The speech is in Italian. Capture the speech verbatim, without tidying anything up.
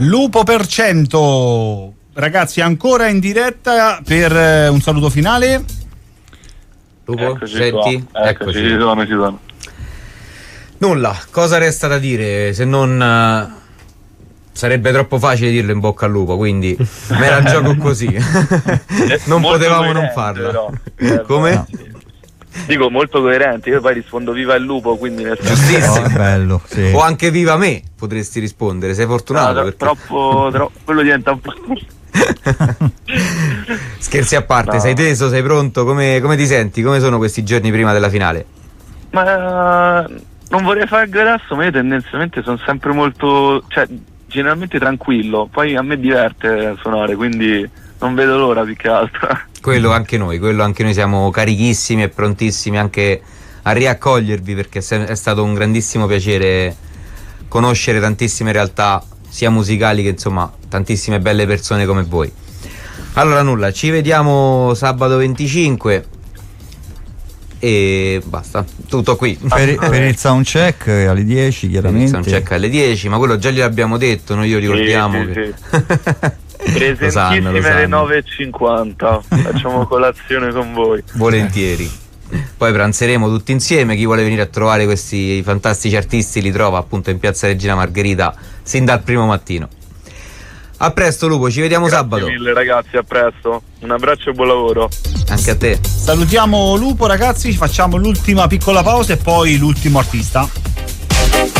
Lupo per cento. Ragazzi, ancora in diretta per eh, un saluto finale. Lupo, Eccoci senti? qua. Eccoci, ci sono, ci sono. Nulla, cosa resta da dire se non uh, sarebbe troppo facile dirlo in bocca al lupo, quindi me la gioco così. Non Molto potevamo non coerente, farla. però. Eh, Come? no. Dico molto coerente, io poi rispondo viva il lupo, quindi nel senso Giustissimo. Oh, bello, sì. O anche viva me potresti rispondere, sei fortunato. no, perché... troppo, troppo quello diventa un po'. Scherzi a parte, No. sei teso, sei pronto? Come, come ti senti? Come sono questi giorni prima della finale? Ma non vorrei fare il grasso, ma io tendenzialmente sono sempre molto, cioè generalmente tranquillo, poi a me diverte suonare, quindi non vedo l'ora più che altro. Quello anche noi, quello anche noi siamo carichissimi e prontissimi anche a riaccogliervi, perché è stato un grandissimo piacere conoscere tantissime realtà sia musicali che insomma tantissime belle persone come voi. Allora nulla, ci vediamo sabato venticinque e basta, tutto qui. Per, per il soundcheck alle dieci chiaramente. Il soundcheck alle dieci, ma quello già gliel'abbiamo detto, noi glielo ricordiamo. Sì, che... sì, sì. Lo sanno, lo Presentissime alle sanno. nove e cinquanta, facciamo colazione con voi. Volentieri. Poi pranzeremo tutti insieme, chi vuole venire a trovare questi fantastici artisti li trova appunto in piazza Regina Margherita sin dal primo mattino. A presto Lupo, ci vediamo Grazie sabato. mille ragazzi, a presto, un abbraccio e buon lavoro. Anche a te. Salutiamo Lupo, ragazzi, facciamo l'ultima piccola pausa e poi l'ultimo artista.